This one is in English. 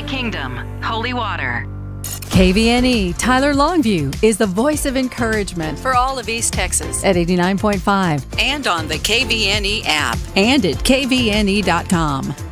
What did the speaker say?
Valley Kingdom, Holy Water. KVNE Tyler Longview is the voice of encouragement for all of East Texas at 89.5 and on the KVNE app and at kvne.com.